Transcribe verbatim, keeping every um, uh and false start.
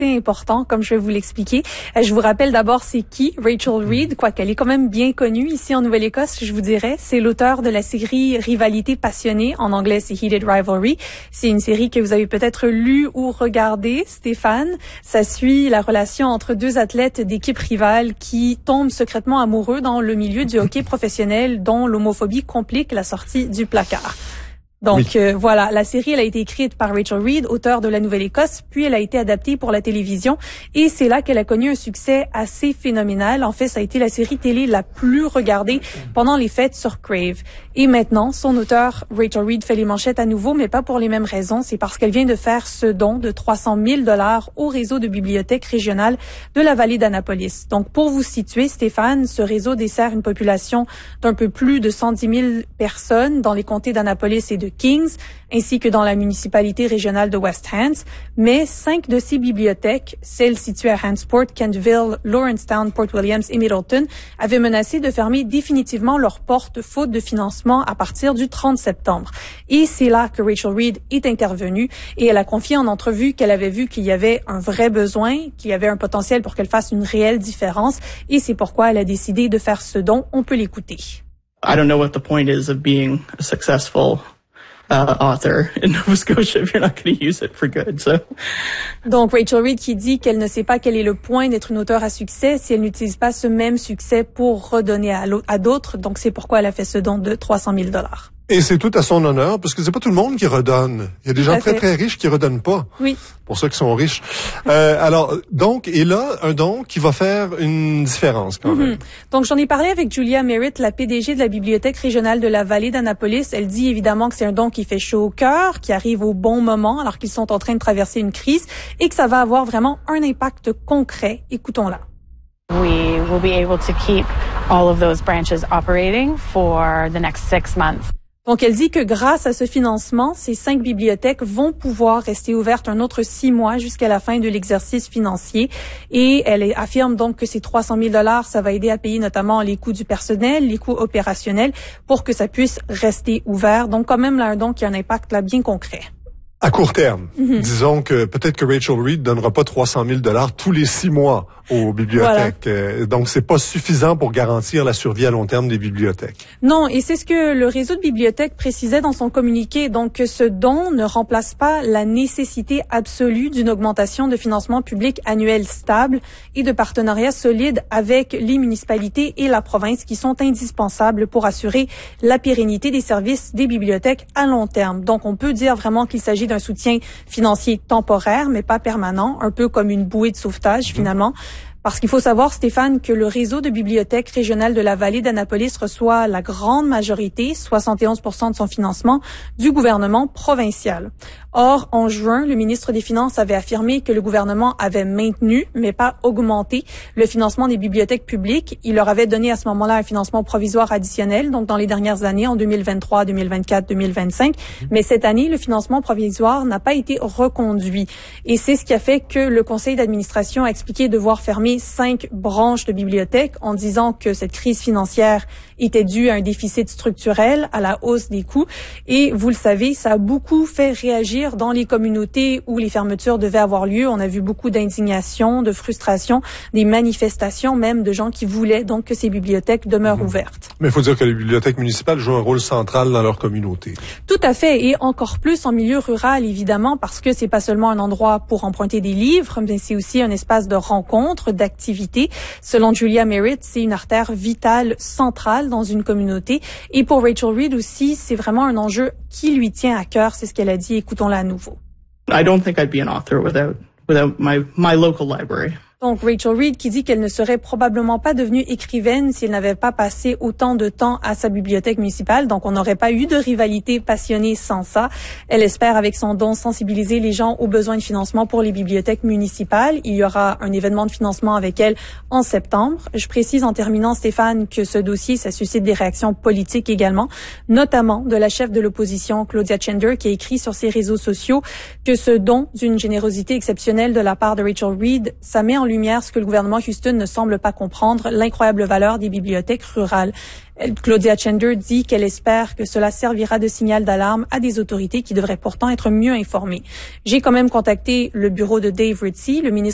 C'est important, comme je vais vous l'expliquer. Je vous rappelle d'abord c'est qui Rachel Reid, quoiqu'elle est quand même bien connue ici en Nouvelle-Écosse, je vous dirais. C'est l'auteur de la série Rivalité passionnée, en anglais c'est Heated Rivalry. C'est une série que vous avez peut-être lue ou regardée, Stéphane. Ça suit la relation entre deux athlètes d'équipes rivales qui tombent secrètement amoureux dans le milieu du hockey professionnel, dont l'homophobie complique la sortie du placard. Donc oui. euh, voilà, la série elle a été écrite par Rachel Reid, auteure de La Nouvelle-Écosse, puis elle a été adaptée pour la télévision et c'est là qu'elle a connu un succès assez phénoménal. En fait, ça a été la série télé la plus regardée pendant les fêtes sur Crave. Et maintenant, son auteur Rachel Reid fait les manchettes à nouveau, mais pas pour les mêmes raisons. C'est parce qu'elle vient de faire ce don de trois cent mille dollars au réseau de bibliothèques régionales de la vallée d'Annapolis. Donc pour vous situer, Stéphane, ce réseau dessert une population d'un peu plus de cent dix mille personnes dans les comtés d'Annapolis et de Kings, ainsi que dans la municipalité régionale de West Hants, mais cinq de ces bibliothèques, celles situées à Hantsport, Kentville, Lawrencetown, Port Williams et Middleton, avaient menacé de fermer définitivement leurs portes faute de financement à partir du trente septembre. Et c'est là que Rachel Reid est intervenue et elle a confié en entrevue qu'elle avait vu qu'il y avait un vrai besoin, qu'il y avait un potentiel pour qu'elle fasse une réelle différence et c'est pourquoi elle a décidé de faire ce don. On peut l'écouter. I don't know what the point is of being a successful Uh, author in Nova Scotia if you're not going to use it for good. So. Donc Rachel Reid qui dit qu'elle ne sait pas quel est le point d'être une auteure à succès si elle n'utilise pas ce même succès pour redonner à, à d'autres. Donc c'est pourquoi elle a fait ce don de trois cent mille dollars. Et c'est tout à son honneur, parce que c'est pas tout le monde qui redonne. Il y a des gens très, très riches qui redonnent pas. Oui. Pour ceux qui sont riches. Euh, alors, donc, et là, un don qui va faire une différence, quand même. Mm-hmm. Donc, j'en ai parlé avec Julia Merritt, la P D G de la Bibliothèque régionale de la vallée d'Annapolis. Elle dit évidemment que c'est un don qui fait chaud au cœur, qui arrive au bon moment, alors qu'ils sont en train de traverser une crise, et que ça va avoir vraiment un impact concret. Écoutons-la. We will be able to keep all of those branches operating for the next six months. Donc, elle dit que grâce à ce financement, ces cinq bibliothèques vont pouvoir rester ouvertes un autre six mois jusqu'à la fin de l'exercice financier. Et elle affirme donc que ces trois cent mille dollars, ça va aider à payer notamment les coûts du personnel, les coûts opérationnels pour que ça puisse rester ouvert. Donc, quand même, là, un don qui a un impact là bien concret. À court terme, mm-hmm. disons que peut-être que Rachel Reid donnera pas trois cent mille dollars tous les six mois aux bibliothèques. Voilà. Donc, c'est pas suffisant pour garantir la survie à long terme des bibliothèques. Non, et c'est ce que le réseau de bibliothèques précisait dans son communiqué. Donc, que ce don ne remplace pas la nécessité absolue d'une augmentation de financement public annuel stable et de partenariats solides avec les municipalités et la province qui sont indispensables pour assurer la pérennité des services des bibliothèques à long terme. Donc, on peut dire vraiment qu'il s'agit d'un soutien financier temporaire, mais pas permanent, un peu comme une bouée de sauvetage, mmh. finalement. Parce qu'il faut savoir, Stéphane, que le réseau de bibliothèques régionales de la vallée d'Annapolis reçoit la grande majorité, soixante et onze pour cent de son financement, du gouvernement provincial. Or, en juin, le ministre des Finances avait affirmé que le gouvernement avait maintenu, mais pas augmenté, le financement des bibliothèques publiques. Il leur avait donné à ce moment-là un financement provisoire additionnel, donc dans les dernières années, en deux mille vingt-trois, deux mille vingt-quatre, deux mille vingt-cinq. Mmh. Mais cette année, le financement provisoire n'a pas été reconduit. Et c'est ce qui a fait que le conseil d'administration a expliqué devoir fermer cinq branches de bibliothèques en disant que cette crise financière était due à un déficit structurel, à la hausse des coûts. Et vous le savez, ça a beaucoup fait réagir dans les communautés où les fermetures devaient avoir lieu. On a vu beaucoup d'indignation, de frustration, des manifestations même de gens qui voulaient donc que ces bibliothèques demeurent mmh. ouvertes. Mais il faut dire que les bibliothèques municipales jouent un rôle central dans leur communauté. Tout à fait, et encore plus en milieu rural, évidemment, parce que c'est pas seulement un endroit pour emprunter des livres, mais c'est aussi un espace de rencontre, d'activité. Selon Julia Merritt, c'est une artère vitale centrale dans une communauté. Et pour Rachel Reid aussi, c'est vraiment un enjeu qui lui tient à cœur. C'est ce qu'elle a dit. Écoutons-la à nouveau. I don't think I'd be an author without without my my local library. Donc, Rachel Reid qui dit qu'elle ne serait probablement pas devenue écrivaine si elle n'avait pas passé autant de temps à sa bibliothèque municipale. Donc, on n'aurait pas eu de rivalité passionnée sans ça. Elle espère, avec son don, sensibiliser les gens aux besoins de financement pour les bibliothèques municipales. Il y aura un événement de financement avec elle en septembre. Je précise en terminant, Stéphane, que ce dossier, ça suscite des réactions politiques également, notamment de la chef de l'opposition, Claudia Chender, qui a écrit sur ses réseaux sociaux que ce don d'une générosité exceptionnelle de la part de Rachel Reid, ça met en lumière ce que le gouvernement Houston ne semble pas comprendre, l'incroyable valeur des bibliothèques rurales. Claudia Chender dit qu'elle espère que cela servira de signal d'alarme à des autorités qui devraient pourtant être mieux informées. J'ai quand même contacté le bureau de Dave Ritchie, le ministre